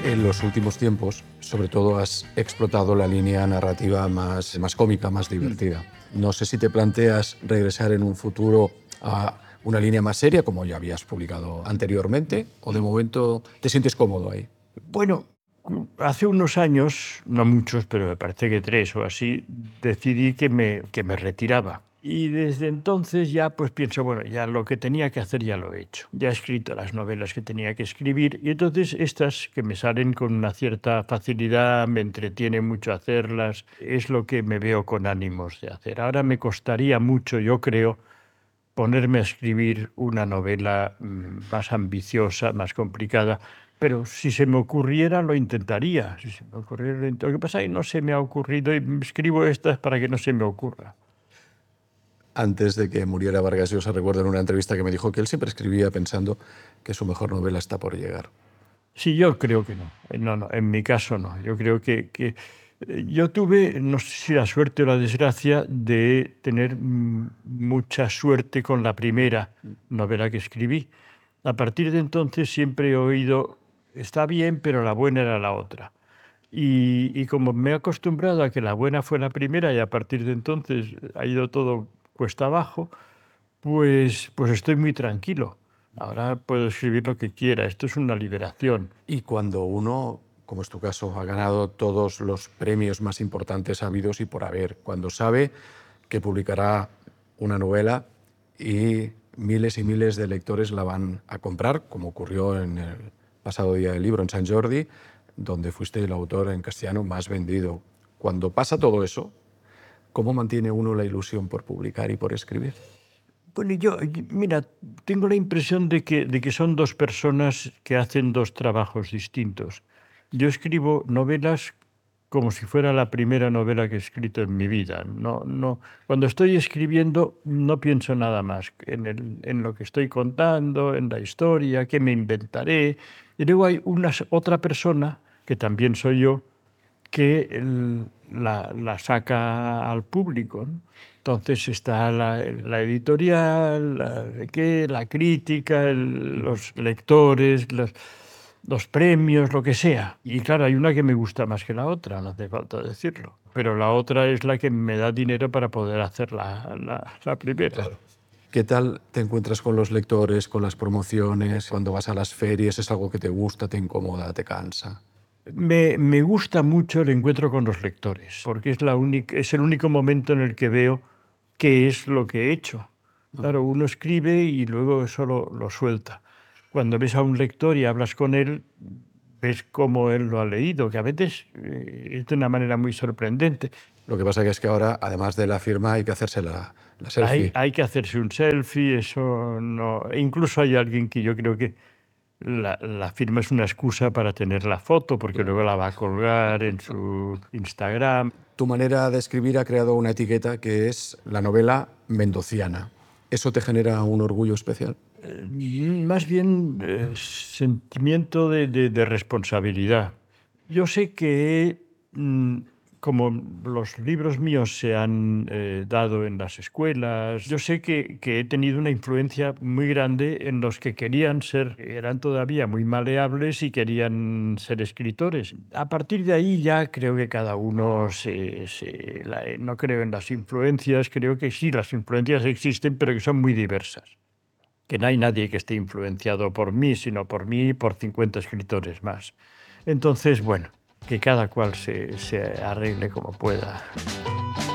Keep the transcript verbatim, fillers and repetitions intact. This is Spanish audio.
En los últimos tiempos, sobre todo, has explotado la línea narrativa más, más cómica, más divertida. No sé si te planteas regresar en un futuro a una línea más seria, como ya habías publicado anteriormente, o de momento te sientes cómodo ahí. Bueno, hace unos años, no muchos, pero me parece que tres o así, decidí que me, que me retiraba. Y desde entonces ya pues pienso, bueno, ya lo que tenía que hacer ya lo he hecho. Ya he escrito las novelas que tenía que escribir y entonces estas que me salen con una cierta facilidad, me entretiene mucho hacerlas, es lo que me veo con ánimos de hacer. Ahora me costaría mucho, yo creo, ponerme a escribir una novela mm, más ambiciosa, más complicada, pero si se me ocurriera lo intentaría. Si se me ocurriera, lo, int- lo que pasa es que no se me ha ocurrido y escribo estas para que no se me ocurra. Antes de que muriera Vargas Llosa, recuerdo en una entrevista que me dijo que él siempre escribía pensando que su mejor novela está por llegar. Sí, yo creo que no. Eh, No, no, en mi caso no. Yo creo que, que eh, yo tuve, no sé si la suerte o la desgracia, de tener mm, mucha suerte con la primera novela que escribí. A partir de entonces siempre he oído, está bien, pero la buena era la otra. Y, y como me he acostumbrado a que la buena fue la primera y a partir de entonces ha ido todo cuesta abajo, pues, pues estoy muy tranquilo. Ahora puedo escribir lo que quiera. Esto es una liberación. Y cuando uno, como es tu caso, ha ganado todos los premios más importantes habidos y por haber, cuando sabe que publicará una novela y miles y miles de lectores la van a comprar, como ocurrió en el pasado Día del Libro en Sant Jordi, donde fuiste el autor en castellano más vendido. Cuando pasa todo eso, ¿cómo mantiene uno la ilusión por publicar y por escribir? Bueno, yo, y- mira, tengo la impresión de que, de que son dos personas que hacen dos trabajos distintos. Yo escribo novelas como si fuera la primera novela que he escrito en mi vida. No, no, cuando estoy escribiendo no pienso nada más en, el- en lo que estoy contando, en la historia, qué me inventaré. Y luego hay una, otra persona, que también soy yo, que el- la, la saca al público, ¿no? Entonces está la, la editorial, la, de qué, la crítica, el- los lectores, los, los premios, lo que sea. Y claro, hay una que me gusta más que la otra, no hace falta decirlo. Pero la otra es la que me da dinero para poder hacer la, la, la primera. Claro. ¿Qué tal te encuentras con los lectores, con las promociones, cuando vas a las ferias? ¿Es algo que te gusta, te incomoda, te cansa? Me, me gusta mucho el encuentro con los lectores, porque es, la única, es el único momento en el que veo qué es lo que he hecho. Claro, uno escribe y luego eso lo, lo suelta. Cuando ves a un lector y hablas con él, ves cómo él lo ha leído, que a veces eh, es de una manera muy sorprendente. Lo que pasa que es que ahora, además de la firma, hay que hacerse la, la Hay, selfie. hay que hacerse un selfie, eso no. E incluso hay alguien que yo creo que la, la firma es una excusa para tener la foto, porque luego la va a colgar en su Instagram. Tu manera de escribir ha creado una etiqueta que es la novela mendociana. ¿Eso te genera un orgullo especial? Mm, Más bien eh, sentimiento de, de- de responsabilidad. Yo sé que, mm, como los libros míos se han eh, dado en las escuelas, yo sé que, que he tenido una influencia muy grande en los que querían ser, eran todavía muy maleables y querían ser escritores. A partir de ahí ya creo que cada uno se, se- la- no creo en las influencias, creo que sí, las influencias existen, pero que son muy diversas, que no hay nadie que esté influenciado por mí, sino por mí y por cincuenta escritores más. Entonces, bueno, que cada cual se, se arregle como pueda.